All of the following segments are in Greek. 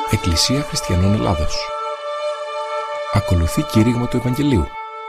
Εκκλησία Χριστιανών Ελλάδος. Ακολουθεί κήρυγμα του Ευαγγελίου.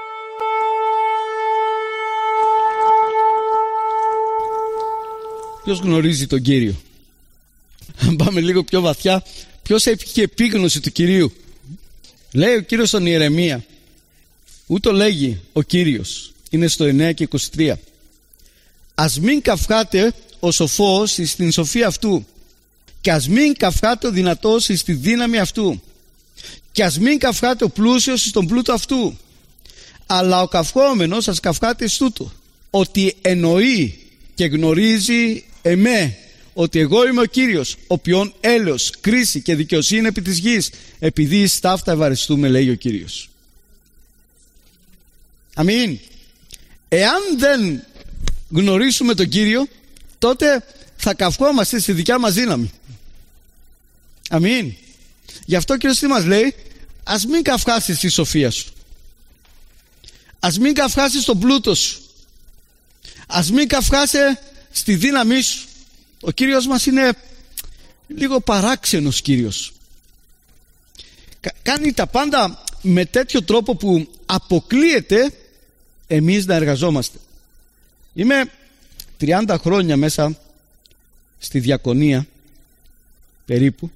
Ποιος γνωρίζει τον Κύριο? Αν πάμε λίγο πιο βαθιά, ποιος έχει επίγνωση του Κυρίου? Λέει ο Κύριος στον Ιερεμία, ούτω λέγει ο Κύριος, είναι στο 9 και 23. Ας μην καυχάτε ο σοφός εις την σοφία αυτού, και ας μην καυχάτε ο δυνατός εις τη δύναμη αυτού, και ας μην καυχάτε ο πλούσιος εις τον πλούτο αυτού, αλλά ο καυχόμενος ας καυχάτε εις τούτο, ότι εννοεί και γνωρίζει εμέ, ότι εγώ είμαι ο Κύριος, ο ποιον έλεος, κρίση και δικαιοσύνη επί της γης, επειδή εις ταύτα ευαριστούμε, λέει ο Κύριος. Αμήν. Εάν δεν γνωρίσουμε τον Κύριο, τότε θα καυχόμαστε στη δικιά μας δύναμη. Αμήν. Γι' αυτό ο Κύριος τι μας λέει? Ας μην καυχάσεις στη σοφία σου, ας μην καυχάσεις στον πλούτο σου, ας μην καυχάσαι στη δύναμή σου. Ο Κύριος μας είναι λίγο παράξενος Κύριος. Κάνει τα πάντα με τέτοιο τρόπο που αποκλείεται εμείς να εργαζόμαστε. Είμαι 30 χρόνια μέσα στη διακονία περίπου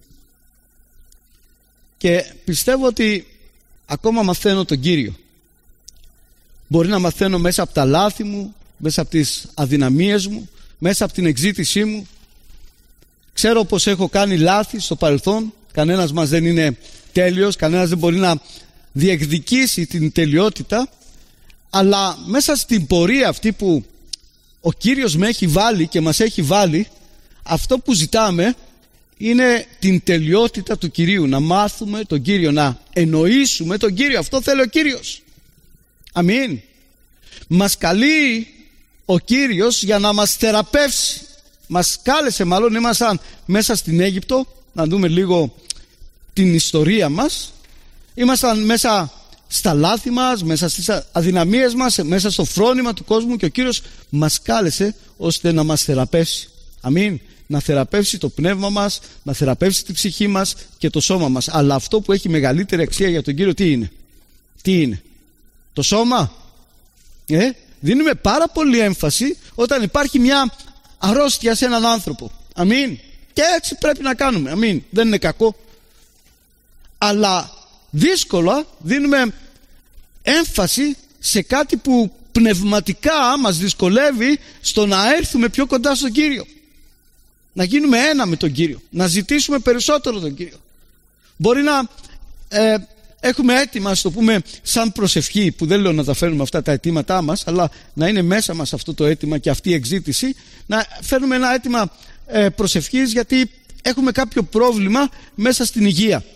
και πιστεύω ότι ακόμα μαθαίνω τον Κύριο. Μπορεί να μαθαίνω μέσα από τα λάθη μου, μέσα από τις αδυναμίες μου, μέσα από την εξήτησή μου. Ξέρω πως έχω κάνει λάθη στο παρελθόν. Κανένας μας δεν είναι τέλειος, κανένας δεν μπορεί να διεκδικήσει την τελειότητα, αλλά μέσα στην πορεία αυτή που ο Κύριος με έχει βάλει και μας έχει βάλει, αυτό που ζητάμε είναι την τελειότητα του Κυρίου, να μάθουμε τον Κύριο, να εννοήσουμε τον Κύριο. Αυτό θέλει ο Κύριος. Αμήν. Μας καλεί ο Κύριος για να μας θεραπεύσει. Μας κάλεσε, μάλλον ήμασταν μέσα στην Αίγυπτο, να δούμε λίγο την ιστορία μας. Ήμασταν μέσα στα λάθη μας, μέσα στις αδυναμίες μας, μέσα στο φρόνημα του κόσμου, και ο Κύριος μας κάλεσε ώστε να μας θεραπεύσει. Αμήν. Να θεραπεύσει το πνεύμα μας, να θεραπεύσει τη ψυχή μας και το σώμα μας. Αλλά αυτό που έχει μεγαλύτερη αξία για τον Κύριο τι είναι? Τι είναι? Το σώμα? Δίνουμε πάρα πολύ έμφαση όταν υπάρχει μια αρρώστια σε έναν άνθρωπο. Αμήν. Και έτσι πρέπει να κάνουμε. Αμήν. Δεν είναι κακό. Αλλά δύσκολα δίνουμε έμφαση σε κάτι που πνευματικά μας δυσκολεύει στο να έρθουμε πιο κοντά στον Κύριο. Να γίνουμε ένα με τον Κύριο. Να ζητήσουμε περισσότερο τον Κύριο. Μπορεί να έχουμε αίτημα, ας το πούμε, σαν προσευχή, που δεν λέω να τα φέρνουμε αυτά τα αιτήματά μας, αλλά να είναι μέσα μας αυτό το αίτημα και αυτή η εξήτηση, να φέρνουμε ένα αίτημα προσευχής γιατί έχουμε κάποιο πρόβλημα μέσα στην υγεία.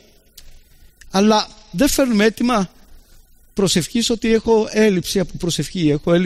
Αλλά δεν φέρνουμε αίτημα προσευχής ότι έχω έλλειψη από προσευχή, έχω έλλειψη